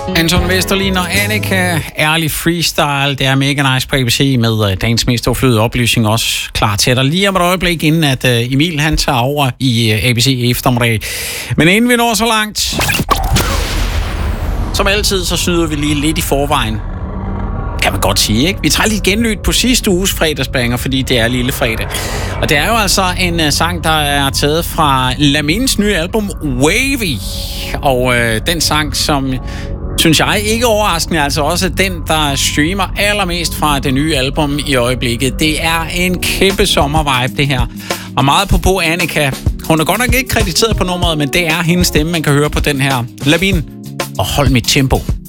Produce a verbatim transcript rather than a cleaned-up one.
Anton Vesterlin og Annika, ærlig freestyle. Det er mega nice på A B C med dagens mest overflødige oplysning også klar til dig lige om et øjeblik, inden at Emil han tager over i A B C eftermiddag. Men inden vi når så langt, som altid, så snyder vi lige lidt i forvejen. Kan man godt sige, ikke? Vi tager lidt genlyt på sidste uges fredagsbanger, fordi det er lille fredag. Og det er jo altså en uh, sang, der er taget fra Lamines nye album Wavy. Og uh, den sang, som synes jeg ikke overraskende, altså også den, der streamer allermest fra det nye album i øjeblikket. Det er en kæmpe sommervibe, det her. Og meget på på Annika. Hun er godt nok ikke krediteret på nummeret, men det er hendes stemme, man kan høre på den her. Lamine, og hold mit tempo.